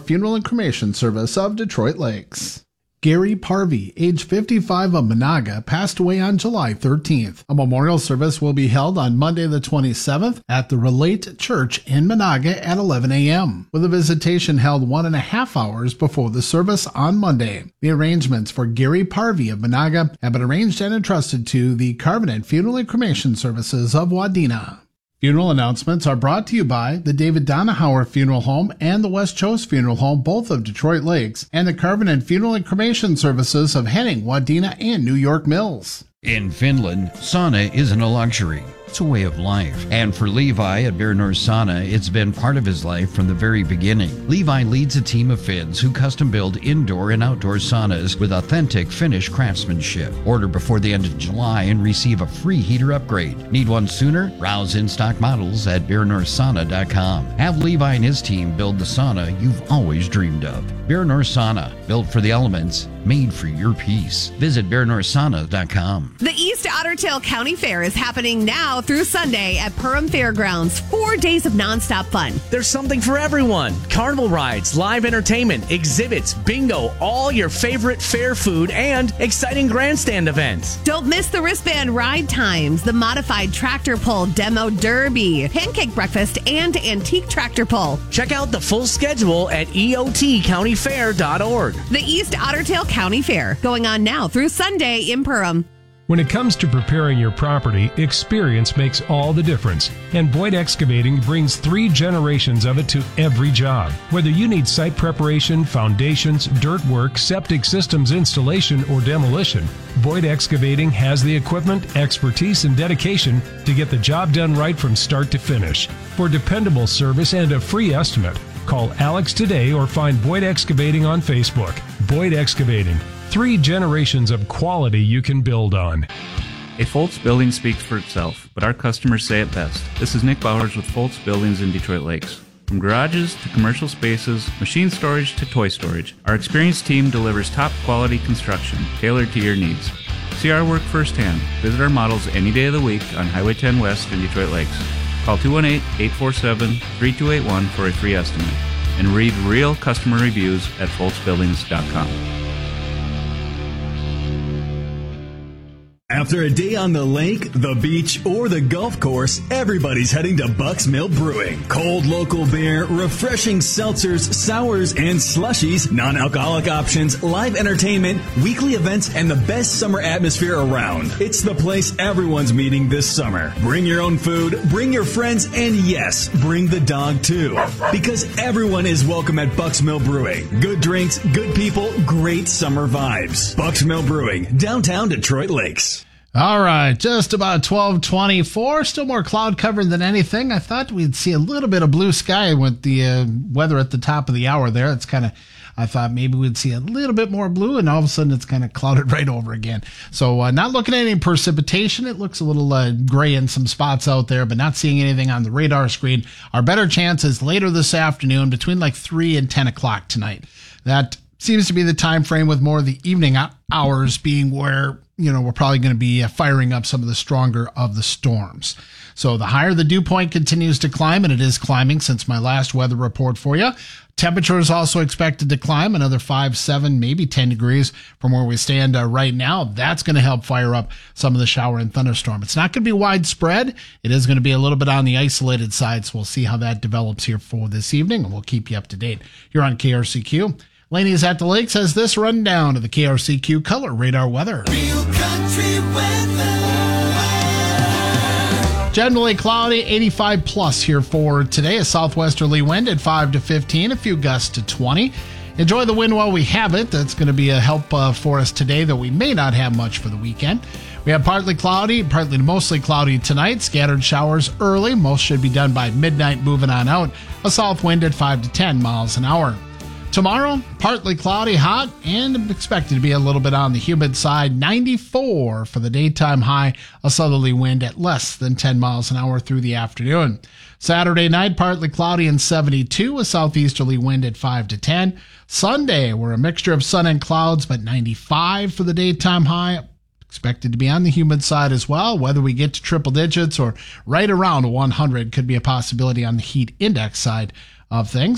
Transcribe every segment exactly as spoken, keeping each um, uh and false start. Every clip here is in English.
Funeral and Cremation Service of Detroit Lakes. Gary Parvey, age fifty-five, of Menahga, passed away on July thirteenth. A memorial service will be held on Monday the twenty-seventh at the Relate Church in Menahga at eleven a.m., with a visitation held one and a half hours before the service on Monday. The arrangements for Gary Parvey of Menahga have been arranged and entrusted to the Covenant Funeral and Cremation Services of Wadena. Funeral announcements are brought to you by the David Donahauer Funeral Home and the West Chose Funeral Home, both of Detroit Lakes, and the Covenant Funeral and Cremation Services of Henning, Wadena, and New York Mills. In Finland, sauna isn't a luxury. It's a way of life. And for Levi at Bear North Sauna, it's been part of his life from the very beginning. Levi leads a team of Finns who custom build indoor and outdoor saunas with authentic Finnish craftsmanship. Order before the end of July and receive a free heater upgrade. Need one sooner? Browse in-stock models at bear north sauna dot com. Have Levi and his team build the sauna you've always dreamed of. Bear North Sauna, built for the elements, made for your peace. Visit bear north sauna dot com. The East Otter Tail County Fair is happening now through Sunday at Perham Fairgrounds. Four days of nonstop fun. There's something for everyone. Carnival rides, live entertainment, exhibits, bingo, all your favorite fair food, and exciting grandstand events. Don't miss the wristband ride times, the modified tractor pull demo derby, pancake breakfast, and antique tractor pull. Check out the full schedule at e o t county fair dot org. The East Otter Tail County Fair, going on now through Sunday in Perham. When it comes to preparing your property, experience makes all the difference. And Boyd Excavating brings three generations of it to every job. Whether you need site preparation, foundations, dirt work, septic systems installation, or demolition, Boyd Excavating has the equipment, expertise, and dedication to get the job done right from start to finish. For dependable service and a free estimate, call Alex today or find Boyd Excavating on Facebook. Boyd Excavating. Three generations of quality you can build on. A Foltz building speaks for itself, but our customers say it best. This is Nick Bowers with Foltz Buildings in Detroit Lakes. From garages to commercial spaces, machine storage to toy storage, our experienced team delivers top quality construction tailored to your needs. See our work firsthand. Visit our models any day of the week on Highway ten West in Detroit Lakes. Call two one eight, eight four seven, three two eight one for a free estimate. And read real customer reviews at foltz buildings dot com. After a day on the lake, the beach, or the golf course, everybody's heading to Buck's Mill Brewing. Cold local beer, refreshing seltzers, sours, and slushies, non-alcoholic options, live entertainment, weekly events, and the best summer atmosphere around. It's the place everyone's meeting this summer. Bring your own food, bring your friends, and yes, bring the dog too. Because everyone is welcome at Buck's Mill Brewing. Good drinks, good people, great summer vibes. Buck's Mill Brewing, downtown Detroit Lakes. All right, just about twelve twenty-four. Still more cloud cover than anything. I thought we'd see a little bit of blue sky with the uh, weather at the top of the hour there. It's kind of, I thought maybe we'd see a little bit more blue, and all of a sudden it's kind of clouded right over again. So uh, not looking at any precipitation. It looks a little uh, gray in some spots out there, but not seeing anything on the radar screen. Our better chance is later this afternoon between like three and ten o'clock tonight. That seems to be the time frame, with more of the evening hours being where, you know, we're probably going to be firing up some of the stronger of the storms. So the higher the dew point continues to climb, and it is climbing since my last weather report for you. Temperature is also expected to climb another five, seven, maybe ten degrees from where we stand uh, right now. That's going to help fire up some of the shower and thunderstorm. It's not going to be widespread. It is going to be a little bit on the isolated side, so we'll see how that develops here for this evening, and we'll keep you up to date here on K R C Q. Laney's at the Lakes has this rundown of the K R C Q Color Radar weather. Real country weather. Generally cloudy, eighty-five plus here for today. A southwesterly wind at five to fifteen, a few gusts to twenty. Enjoy the wind while we have it. That's going to be a help uh, for us today, though we may not have much for the weekend. We have partly cloudy, partly to mostly cloudy tonight. Scattered showers early. Most should be done by midnight, moving on out. A south wind at five to ten miles an hour. Tomorrow, partly cloudy, hot, and expected to be a little bit on the humid side. ninety-four for the daytime high, a southerly wind at less than ten miles an hour through the afternoon. Saturday night, partly cloudy and seventy-two, a southeasterly wind at five to ten. Sunday, we're a mixture of sun and clouds, but ninety-five for the daytime high. Expected to be on the humid side as well. Whether we get to triple digits or right around one hundred could be a possibility on the heat index side of things.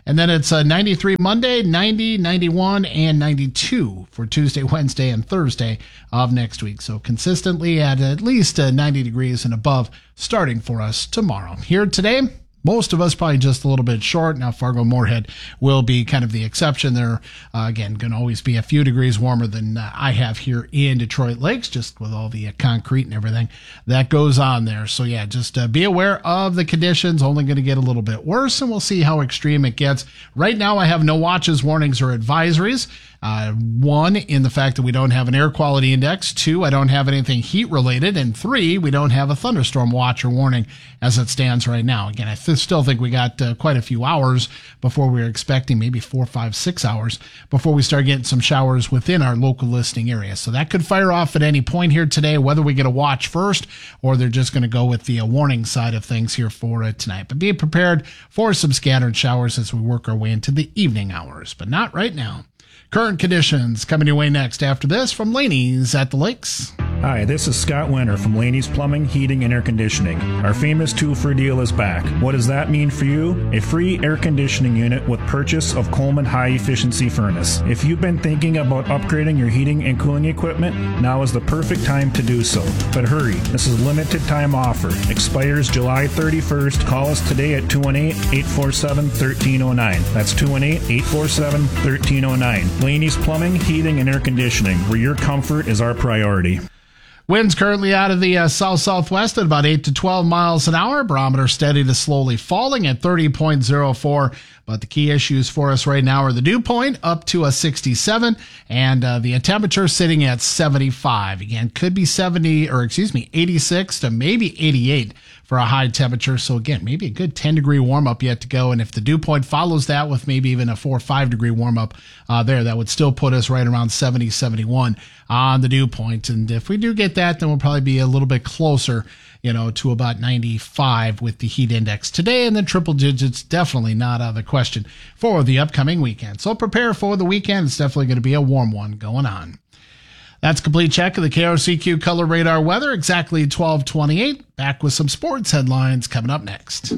And then it's uh, ninety-three Monday, ninety, ninety-one, and ninety-two for Tuesday, Wednesday, and Thursday of next week. So consistently at at least uh, ninety degrees and above starting for us tomorrow. Here today, most of us probably just a little bit short. Now, Fargo-Moorhead will be kind of the exception. They're, uh, again, going to always be a few degrees warmer than uh, I have here in Detroit Lakes, just with all the uh, concrete and everything that goes on there. So, yeah, just uh, be aware of the conditions. Only going to get a little bit worse, and we'll see how extreme it gets. Right now, I have no watches, warnings, or advisories. Uh, one, in the fact that we don't have an air quality index. Two, I don't have anything heat related. And three, we don't have a thunderstorm watch or warning as it stands right now. Again, I th- still think we got uh, quite a few hours before we were expecting, maybe four, five, six hours before we start getting some showers within our local listing area. So that could fire off at any point here today, whether we get a watch first or they're just going to go with the uh, warning side of things here for uh, tonight. But be prepared for some scattered showers as we work our way into the evening hours, but not right now. Current conditions coming your way next after this from Laney's at the Lakes. Hi, this is Scott Winter from Laney's Plumbing, Heating, and Air Conditioning. Our famous two-for deal is back. What does that mean for you? A free air conditioning unit with purchase of Coleman high-efficiency furnace. If you've been thinking about upgrading your heating and cooling equipment, now is the perfect time to do so. But hurry, this is a limited time offer. Expires July thirty-first. Call us today at two one eight, eight four seven, one three zero nine. That's two one eight, eight four seven, one three zero nine. Laney's Plumbing, Heating, and Air Conditioning, where your comfort is our priority. Winds currently out of the uh, south-southwest at about eight to twelve miles an hour. Barometer steady to slowly falling at thirty point zero four. But the key issues for us right now are the dew point up to a sixty-seven and uh, the temperature sitting at seventy-five. Again, could be seventy or excuse me, eighty-six to maybe eighty-eight for a high temperature. So again, maybe a good ten degree warm up yet to go. And if the dew point follows that with maybe even a four or five degree warm up uh, there, that would still put us right around seventy, seventy-one on the dew point. And if we do get that, then we'll probably be a little bit closer, you know, to about ninety-five with the heat index today, and then triple digits definitely not out of the question for the upcoming weekend. So prepare for the weekend. It's definitely going to be a warm one going on. That's a complete check of the K R C Q Color Radar weather, exactly twelve twenty-eight. Back with some sports headlines coming up next.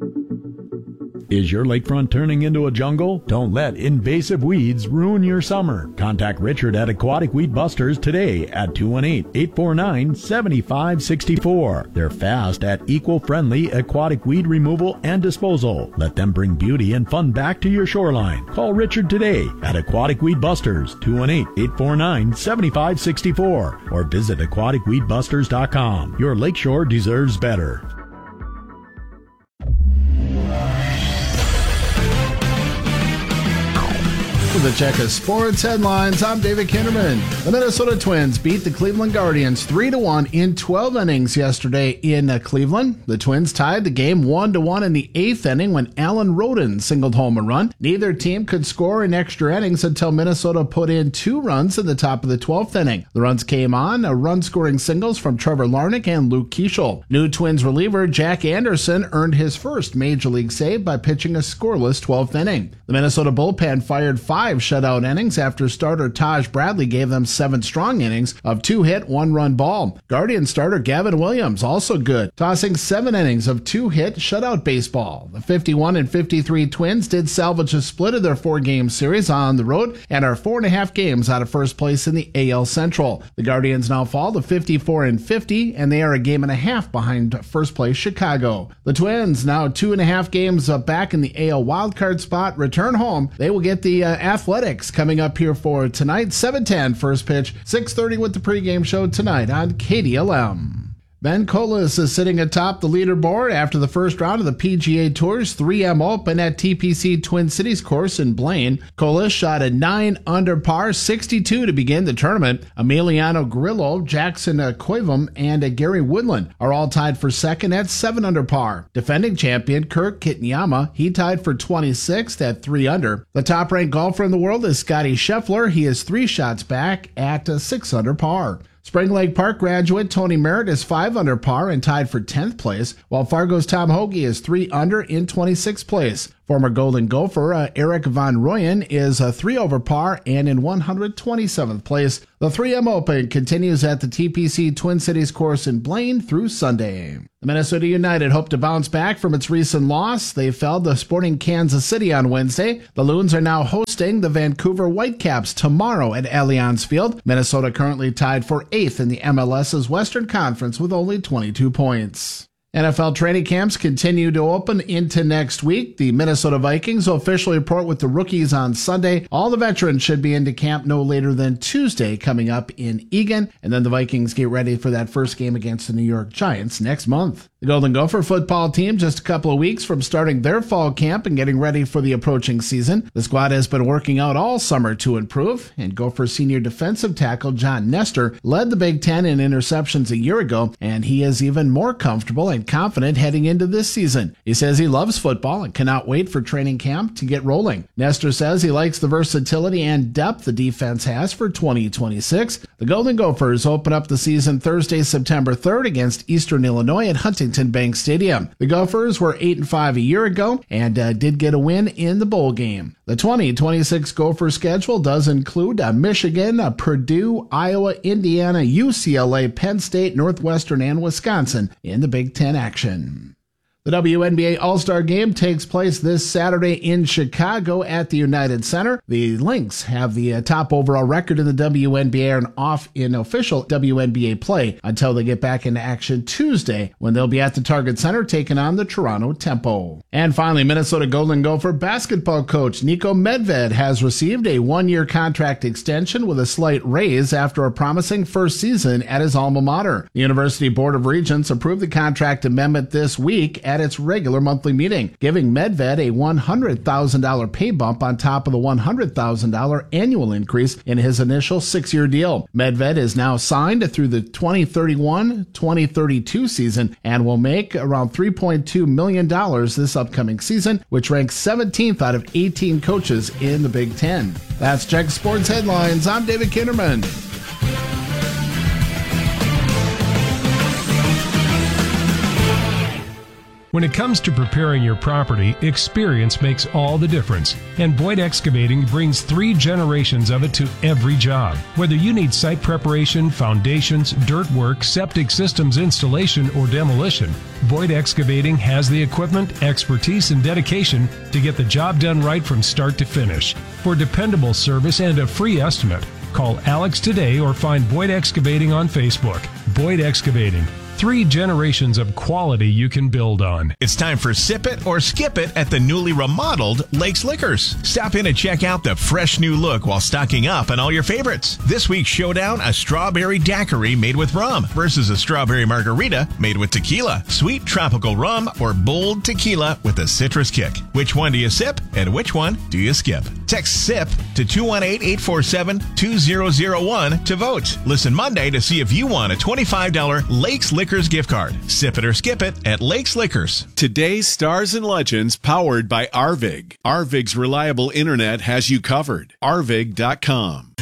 Is your lakefront turning into a jungle? Don't let invasive weeds ruin your summer. Contact Richard at Aquatic Weed Busters today at two one eight, eight four nine, seven five six four. They're fast at eco-friendly aquatic weed removal and disposal. Let them bring beauty and fun back to your shoreline. Call Richard today at Aquatic Weed Busters, two one eight, eight four nine, seven five six four, or visit aquatic weed busters dot com. Your lakeshore deserves better. With a check of sports headlines, I'm David Kinderman. The Minnesota Twins beat the Cleveland Guardians three to one in twelve innings yesterday in uh, Cleveland. The Twins tied the game one to one in the eighth inning when Alan Roden singled home a run. Neither team could score in extra innings until Minnesota put in two runs in the top of the twelfth inning. The runs came on a run-scoring singles from Trevor Larnach and Luke Keeschel. New Twins reliever Jack Anderson earned his first Major League save by pitching a scoreless twelfth inning. The Minnesota bullpen fired five shutout innings after starter Taj Bradley gave them seven strong innings of two-hit, one-run ball. Guardian starter Gavin Williams also good, tossing seven innings of two-hit shutout baseball. The fifty-one and fifty-three Twins did salvage a split of their four-game series on the road and are four and a half games out of first place in the A L Central. The Guardians now fall to fifty-four and fifty, and they are a game and a half behind first place Chicago. The Twins, now two and a half games back in the A L wildcard spot, return home. They will get the uh, Athletics coming up here for tonight, seven ten first pitch, six thirty with the pregame show tonight on K D L M. Ben Colas is sitting atop the leaderboard after the first round of the P G A Tour's three M Open at T P C Twin Cities course in Blaine. Colas shot a nine under par sixty-two to begin the tournament. Emiliano Grillo, Jackson Koivum, and Gary Woodland are all tied for second at seven under par. Defending champion Kurt Kitayama, he tied for twenty-sixth at three under. The top-ranked golfer in the world is Scotty Scheffler. He is three shots back at six under par. Spring Lake Park graduate Tony Merritt is five under par and tied for tenth place, while Fargo's Tom Hoagie is three under in twenty-sixth place. Former Golden Gopher uh, Eric Van Rooyen is a three over par and in one hundred twenty-seventh place. The three M Open continues at the T P C Twin Cities course in Blaine through Sunday. The Minnesota United hope to bounce back from its recent loss. They fell to Sporting Kansas City on Wednesday. The Loons are now hosting the Vancouver Whitecaps tomorrow at Allianz Field. Minnesota currently tied for eighth in the M L S's Western Conference with only twenty-two points. N F L training camps continue to open into next week. The Minnesota Vikings will officially report with the rookies on Sunday. All the veterans should be into camp no later than Tuesday coming up in Eagan. And then the Vikings get ready for that first game against the New York Giants next month. The Golden Gopher football team just a couple of weeks from starting their fall camp and getting ready for the approaching season. The squad has been working out all summer to improve, and Gopher senior defensive tackle John Nestor led the Big Ten in interceptions a year ago, and he is even more comfortable and confident heading into this season. He says he loves football and cannot wait for training camp to get rolling. Nestor says he likes the versatility and depth the defense has for twenty twenty-six. The Golden Gophers open up the season Thursday, September third against Eastern Illinois at Huntington Bank Stadium. The Gophers were eight and five a year ago and uh, did get a win in the bowl game. The twenty twenty-six Gopher schedule does include uh, Michigan, uh, Purdue, Iowa, Indiana, U C L A, Penn State, Northwestern, and Wisconsin in the Big Ten action. The W N B A All-Star Game takes place this Saturday in Chicago at the United Center. The Lynx have the uh, top overall record in the W N B A and off in official W N B A play until they get back into action Tuesday when they'll be at the Target Center taking on the Toronto Tempo. And finally, Minnesota Golden Gopher basketball coach Niko Medved has received a one-year contract extension with a slight raise after a promising first season at his alma mater. The University Board of Regents approved the contract amendment this week at its regular monthly meeting, giving Medved a one hundred thousand dollars pay bump on top of the one hundred thousand dollars annual increase in his initial six-year deal. Medved is now signed through the twenty thirty-one twenty thirty-two season and will make around three point two million dollars this upcoming season, which ranks seventeenth out of eighteen coaches in the Big Ten. That's Check Sports Headlines. I'm David Kinderman. When it comes to preparing your property, experience makes all the difference. And Boyd Excavating brings three generations of it to every job. Whether you need site preparation, foundations, dirt work, septic systems installation, or demolition, Boyd Excavating has the equipment, expertise, and dedication to get the job done right from start to finish. For dependable service and a free estimate, call Alex today or find Boyd Excavating on Facebook. Boyd Excavating. Three generations of quality you can build on. It's time for Sip It or Skip It at the newly remodeled Lakes Liquors. Stop in and check out the fresh new look while stocking up on all your favorites. This week's showdown, a strawberry daiquiri made with rum versus a strawberry margarita made with tequila, sweet tropical rum, or bold tequila with a citrus kick. Which one do you sip and which one do you skip? Text SIP to two one eight, eight four seven, two zero zero one to vote. Listen Monday to see if you won a twenty-five dollars Lakes Liquors gift card. Sip it or skip it at Lakes Liquors. Today's Stars and Legends powered by Arvig. Arvig's reliable internet has you covered. Arvig dot com.